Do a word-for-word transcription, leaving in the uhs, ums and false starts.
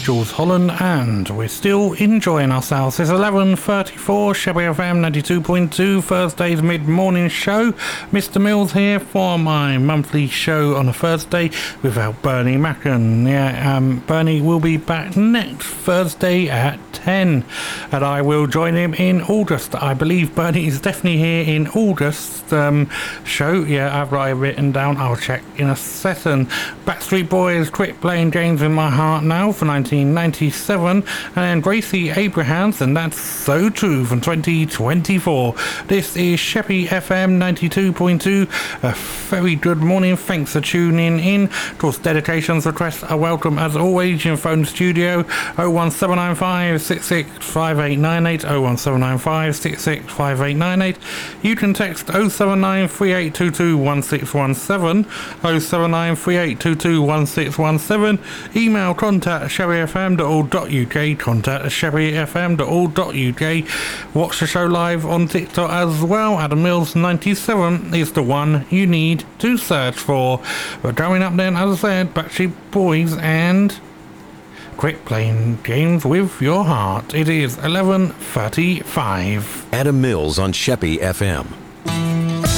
Jules Holland, and we're still enjoying ourselves. It's eleven thirty-four, Sheppey F M ninety-two point two, Thursday's mid-morning show. Mister Mills here for my monthly show on a Thursday without Bernie Macken. Yeah, um, Bernie will be back next Thursday at ten, and I will join him in August. I believe Bernie is definitely here in August um, show. Yeah, I've got it written down. I'll check in a second. Backstreet Boys, Quit Playing Games in My Heart Now for nineteen ninety-seven, and Gracie Abrahams, and That's So True from twenty twenty-four. This is Sheppey F M ninety-two point two. A very good morning. Thanks for tuning in. Of course, dedications, requests are welcome as always. You can phone the studio oh one seven nine five, six six five eight nine eight, oh one seven nine five, six six five eight nine eight. You can text oh seven nine three eight two two one six one seven, oh seven nine three eight two two one six one seven. Email contact sheppey f m dot org dot u k, contact sheppey f m dot org dot u k. Watch the show live on TikTok as well. Adam Mills ninety-seven is the one you need to search for. But going up then, as I said, Backstreet Boys and Quit Playing Games with Your Heart. It is eleven thirty-five. Adam Mills on Sheppey F M.